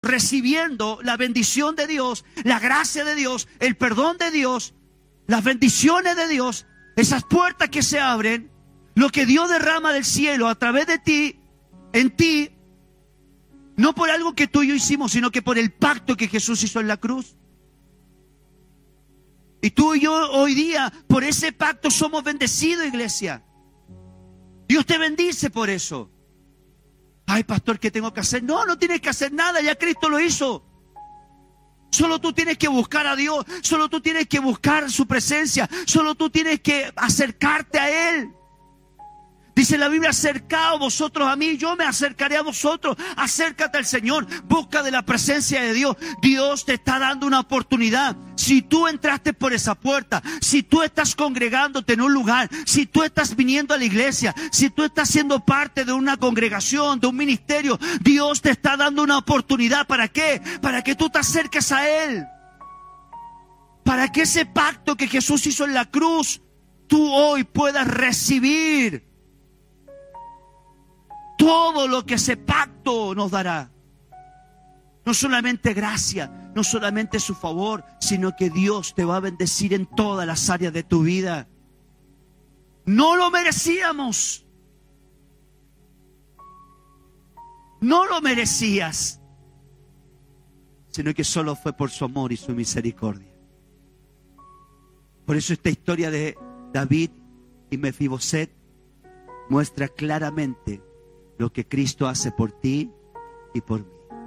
recibiendo la bendición de Dios, la gracia de Dios, el perdón de Dios, las bendiciones de Dios, esas puertas que se abren, lo que Dios derrama del cielo a través de ti, en ti, no por algo que tú y yo hicimos, sino que por el pacto que Jesús hizo en la cruz. Y tú y yo hoy día, por ese pacto somos bendecidos, iglesia. Dios te bendice por eso. Ay, pastor, ¿qué tengo que hacer? No, no tienes que hacer nada, ya Cristo lo hizo. Solo tú tienes que buscar a Dios, solo tú tienes que buscar su presencia, solo tú tienes que acercarte a Él. Dice la Biblia, acercaos vosotros a mí, yo me acercaré a vosotros. Acércate al Señor, busca de la presencia de Dios. Dios te está dando una oportunidad. Si tú entraste por esa puerta, si tú estás congregándote en un lugar, si tú estás viniendo a la iglesia, si tú estás siendo parte de una congregación, de un ministerio, Dios te está dando una oportunidad. ¿Para qué? Para que tú te acerques a Él. Para que ese pacto que Jesús hizo en la cruz, tú hoy puedas recibir todo lo que ese pacto nos dará. No solamente gracia, no solamente su favor, sino que Dios te va a bendecir en todas las áreas de tu vida. No lo merecíamos. No lo merecías. Sino que solo fue por su amor y su misericordia. Por eso esta historia de David y Mefiboset muestra claramente lo que Cristo hace por ti y por mí.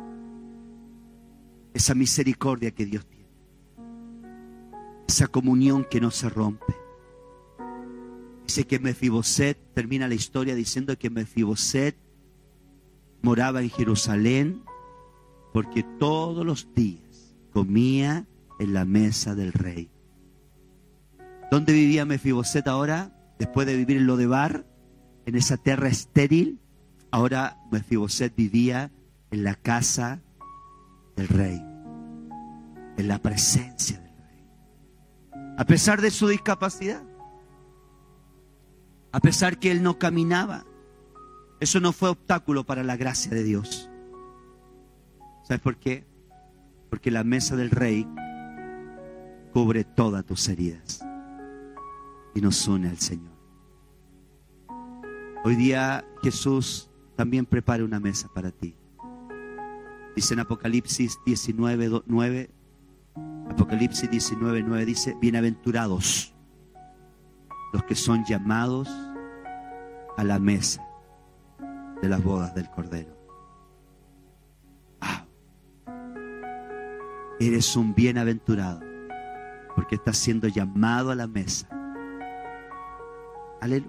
Esa misericordia que Dios tiene. Esa comunión que no se rompe. Dice que Mefiboset, termina la historia diciendo que Mefiboset moraba en Jerusalén porque todos los días comía en la mesa del rey. ¿Dónde vivía Mefiboset ahora? Después de vivir en Lodebar, en esa tierra estéril. Ahora Mefiboset vivía en la casa del rey, en la presencia del rey. A pesar de su discapacidad, a pesar que él no caminaba, eso no fue obstáculo para la gracia de Dios. ¿Sabes por qué? Porque la mesa del rey cubre todas tus heridas y nos une al Señor. Hoy día Jesús también prepara una mesa para ti. Dice en Apocalipsis 19:9, Apocalipsis 19:9 dice: bienaventurados los que son llamados a la mesa de las bodas del Cordero. ¡Wow! Eres un bienaventurado porque estás siendo llamado a la mesa. Aleluya.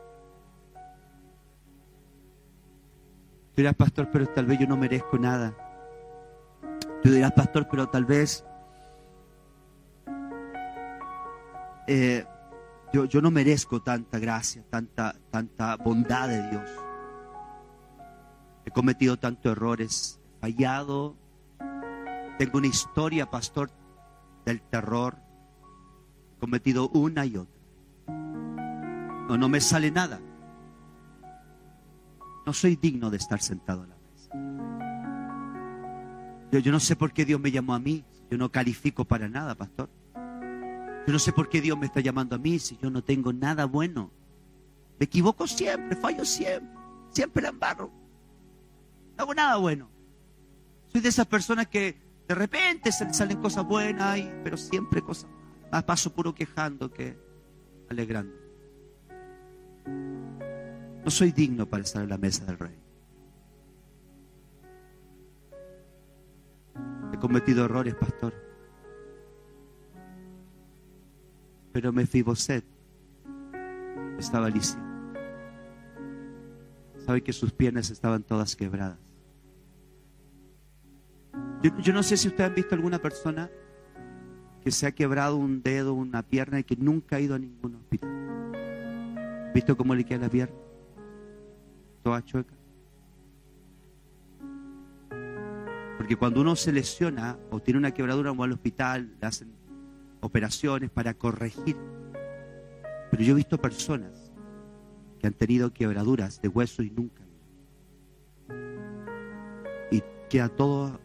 Tú dirás, pastor, pero tal vez yo no merezco nada. Tú dirás, pastor, pero tal vez yo no merezco tanta gracia, tanta bondad de Dios. He cometido tantos errores, he fallado. Tengo una historia, pastor, del terror. He cometido una y otra. No me sale nada. No soy digno de estar sentado a la mesa. Yo no sé por qué Dios me llamó a mí. Yo no califico para nada, pastor. Yo no sé por qué Dios me está llamando a mí si yo no tengo nada bueno. Me equivoco siempre, fallo siempre. Siempre la embarro. No hago nada bueno. Soy de esas personas que de repente se les salen cosas buenas, pero siempre cosas malas. Paso puro quejando que alegrando. No soy digno para estar en la mesa del rey. He cometido errores, pastor. Pero Mefiboset estaba listo. Sabe que sus piernas estaban todas quebradas. Yo no sé si ustedes han visto alguna persona que se ha quebrado un dedo, una pierna y que nunca ha ido a ningún hospital. ¿Visto cómo le queda la pierna? Toda chueca. Porque cuando uno se lesiona o tiene una quebradura, va al hospital, le hacen operaciones para corregir. Pero yo he visto personas que han tenido quebraduras de hueso y nunca. Y queda todo